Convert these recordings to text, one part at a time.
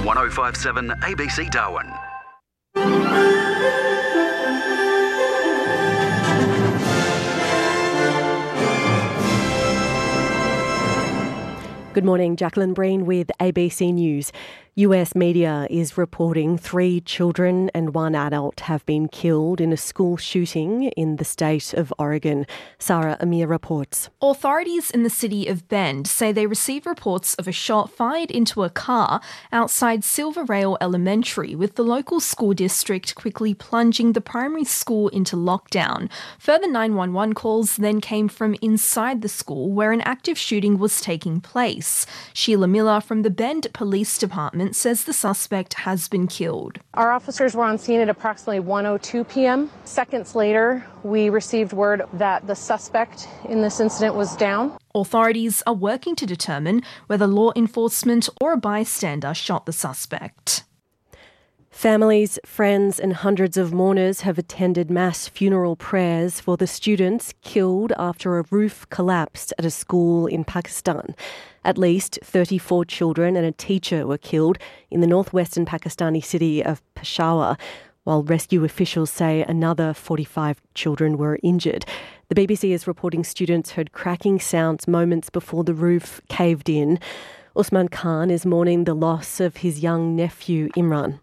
1057 ABC Darwin. Good morning, Jacqueline Breen with ABC News. US media is reporting 3 children and 1 adult have been killed in a school shooting in the state of Oregon. Sarah Amir reports. Authorities in the city of Bend say they received reports of a shot fired into a car outside Silver Rail Elementary, with the local school district quickly plunging the primary school into lockdown. Further 911 calls then came from inside the school where an active shooting was taking place. Sheila Miller from the Bend Police Department says the suspect has been killed. Our officers were on scene at approximately 1:02 p.m. Seconds later, we received word that the suspect in this incident was down. Authorities are working to determine whether law enforcement or a bystander shot the suspect. Families, friends and hundreds of mourners have attended mass funeral prayers for the students killed after a roof collapsed at a school in Pakistan. At least 34 children and a teacher were killed in the northwestern Pakistani city of Peshawar, while rescue officials say another 45 children were injured. The BBC is reporting students heard cracking sounds moments before the roof caved in. Usman Khan is mourning the loss of his young nephew, Imran.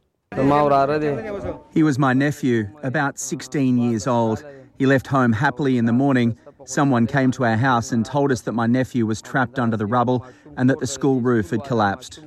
He was my nephew, about 16 years old. He left home happily in the morning. Someone came to our house and told us that my nephew was trapped under the rubble and that the school roof had collapsed.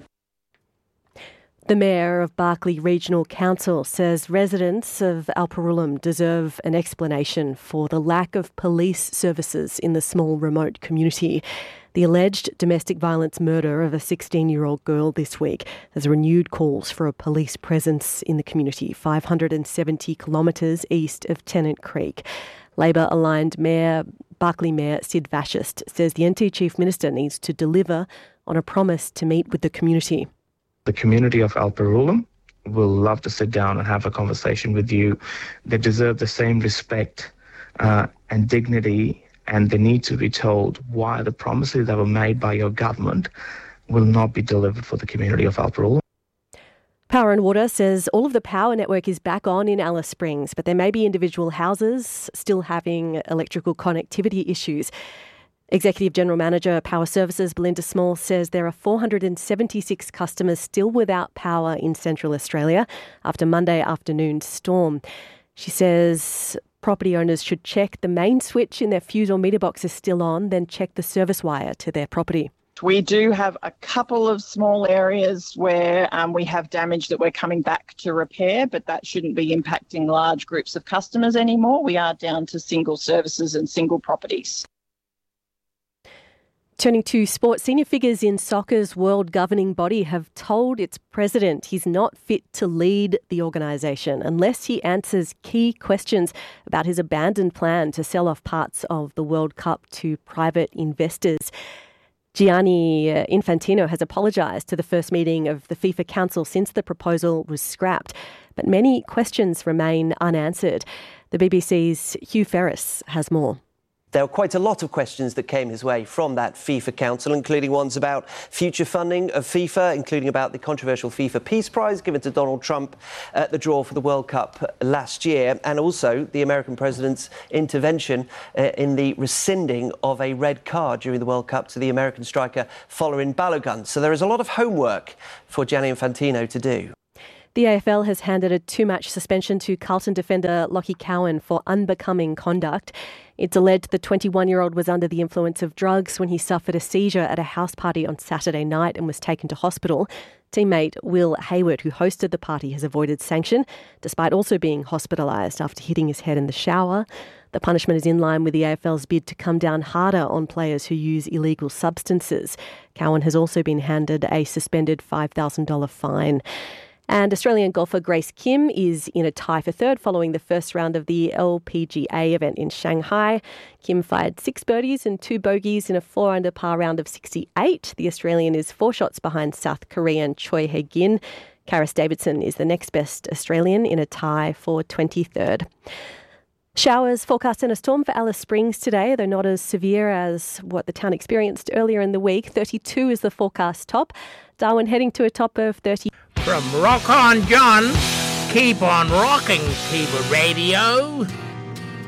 The Mayor of Barkly Regional Council says residents of Alparulam deserve an explanation for the lack of police services in the small remote community. The alleged domestic violence murder of a 16-year-old girl this week has renewed calls for a police presence in the community, 570 kilometres east of Tennant Creek. Labor-aligned Barkly Mayor Sid Vashist says the NT Chief Minister needs to deliver on a promise to meet with the community. The community of Alparulam will love to sit down and have a conversation with you. They deserve the same respect and dignity, and they need to be told why the promises that were made by your government will not be delivered for the community of Alparulam. Power and Water says all of the power network is back on in Alice Springs, but there may be individual houses still having electrical connectivity issues. Executive General Manager, Power Services, Belinda Small, says there are 476 customers still without power in Central Australia after Monday afternoon's storm. She says property owners should check the main switch in their fuse or meter box is still on, then check the service wire to their property. We do have a couple of small areas where we have damage that we're coming back to repair, but that shouldn't be impacting large groups of customers anymore. We are down to single services and single properties. Turning to sport, senior figures in soccer's world governing body have told its president he's not fit to lead the organisation unless he answers key questions about his abandoned plan to sell off parts of the World Cup to private investors. Gianni Infantino has apologised to the first meeting of the FIFA Council since the proposal was scrapped, but many questions remain unanswered. The BBC's Hugh Ferris has more. There were quite a lot of questions that came his way from that FIFA Council, including ones about future funding of FIFA, including about the controversial FIFA Peace Prize given to Donald Trump at the draw for the World Cup last year, and also the American president's intervention in the rescinding of a red card during the World Cup to the American striker Folarin Balogun. So there is a lot of homework for Gianni Infantino to do. The AFL has handed a 2-match suspension to Carlton defender Lachie Cowan for unbecoming conduct. It's alleged the 21-year-old was under the influence of drugs when he suffered a seizure at a house party on Saturday night and was taken to hospital. Teammate Will Hayward, who hosted the party, has avoided sanction, despite also being hospitalised after hitting his head in the shower. The punishment is in line with the AFL's bid to come down harder on players who use illegal substances. Cowan has also been handed a suspended $5,000 fine. And Australian golfer Grace Kim is in a tie for third following the first round of the LPGA event in Shanghai. Kim fired 6 birdies and 2 bogeys in a 4-under par round of 68. The Australian is 4 shots behind South Korean Choi Hae-gin. Karis Davidson is the next best Australian in a tie for 23rd. Showers forecast and a storm for Alice Springs today, though not as severe as what the town experienced earlier in the week. 32 is the forecast top. Darwin heading to a top of 30. From Rock On John, keep on rocking, Kiva Radio.